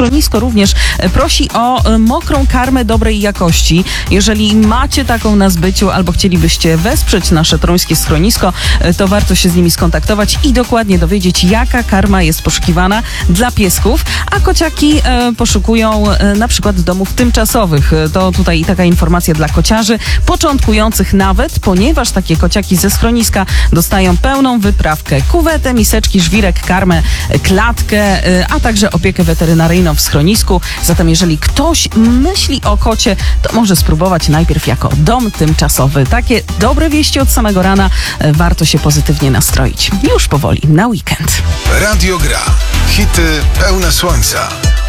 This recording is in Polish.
Schronisko również prosi o mokrą karmę dobrej jakości. Jeżeli macie taką na zbyciu albo chcielibyście wesprzeć nasze toruńskie schronisko, to warto się z nimi skontaktować i dokładnie dowiedzieć, jaka karma jest poszukiwana dla piesków, a kociaki poszukują na przykład domów tymczasowych. To tutaj taka informacja dla kociarzy, początkujących nawet, ponieważ takie kociaki ze schroniska dostają pełną wyprawkę, kuwetę, miseczki, żwirek, karmę, klatkę, a także opiekę weterynaryjną w schronisku. Zatem jeżeli ktoś myśli o kocie, to może spróbować najpierw jako dom tymczasowy. Takie dobre wieści od samego rana. Warto się pozytywnie nastroić. Już powoli na weekend. Radio Gra. Hity pełne słońca.